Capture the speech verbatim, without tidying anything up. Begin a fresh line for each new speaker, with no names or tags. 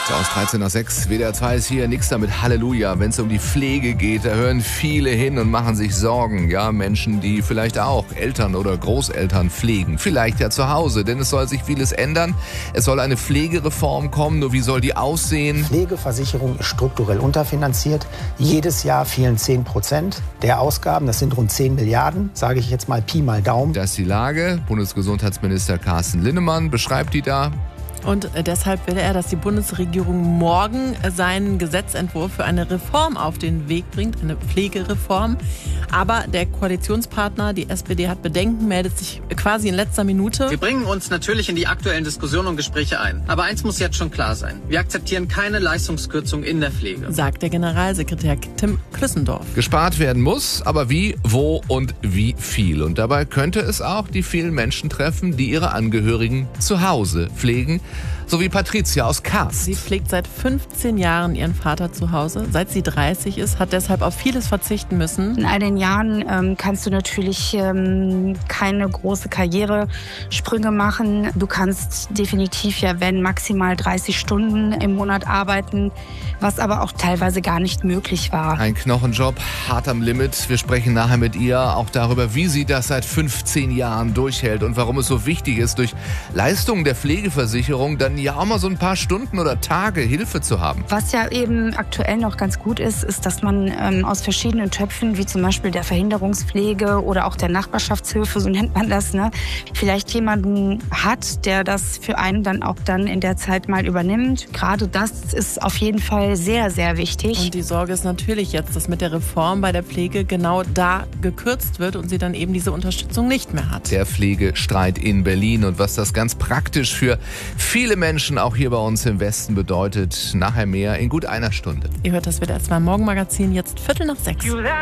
So, aus dreizehn nach sechs, W D R zwei ist hier, nix damit Halleluja. Wenn es um die Pflege geht, da hören viele hin und machen sich Sorgen. Ja, Menschen, die vielleicht auch Eltern oder Großeltern pflegen. Vielleicht ja zu Hause, denn es soll sich vieles ändern. Es soll eine Pflegereform kommen, nur wie soll die aussehen?
Pflegeversicherung ist strukturell unterfinanziert. Jedes Jahr fehlen zehn Prozent der Ausgaben. Das sind rund zehn Milliarden, sage ich jetzt mal Pi mal Daumen.
Das ist die Lage. Bundesgesundheitsminister Carsten Linnemann beschreibt die da.
Und deshalb will er, dass die Bundesregierung morgen seinen Gesetzentwurf für eine Reform auf den Weg bringt, eine Pflegereform. Aber der Koalitionspartner, die S P D, hat Bedenken, meldet sich quasi in letzter Minute.
Wir bringen uns natürlich in die aktuellen Diskussionen und Gespräche ein. Aber eins muss jetzt schon klar sein. Wir akzeptieren keine Leistungskürzung in der Pflege,
sagt der Generalsekretär Tim Klüssendorf.
Gespart werden muss, aber wie, wo und wie viel. Und dabei könnte es auch die vielen Menschen treffen, die ihre Angehörigen zu Hause pflegen. So wie Patricia aus Karst.
Sie pflegt seit fünfzehn Jahren ihren Vater zu Hause. Seit sie dreißig ist, hat deshalb auf vieles verzichten müssen.
In all den Jahren ähm, kannst du natürlich ähm, keine große Karrieresprünge machen. Du kannst definitiv ja, wenn maximal dreißig Stunden im Monat arbeiten, was aber auch teilweise gar nicht möglich war.
Ein Knochenjob, hart am Limit. Wir sprechen nachher mit ihr auch darüber, wie sie das seit fünfzehn Jahren durchhält und warum es so wichtig ist, durch Leistungen der Pflegeversicherung dann ja auch mal so ein paar Stunden oder Tage Hilfe zu haben.
Was ja eben aktuell noch ganz gut ist, ist, dass man ähm, aus verschiedenen Töpfen, wie zum Beispiel der Verhinderungspflege oder auch der Nachbarschaftshilfe, so nennt man das, ne, vielleicht jemanden hat, der das für einen dann auch dann in der Zeit mal übernimmt. Gerade das ist auf jeden Fall sehr, sehr wichtig.
Und die Sorge ist natürlich jetzt, dass mit der Reform bei der Pflege genau da gekürzt wird und sie dann eben diese Unterstützung nicht mehr hat.
Der Pflegestreit in Berlin und was das ganz praktisch für viele Menschen auch hier bei uns im Westen bedeutet. Nachher mehr in gut einer Stunde.
Ihr hört das W D R zwei Morgenmagazin, jetzt Viertel nach sechs.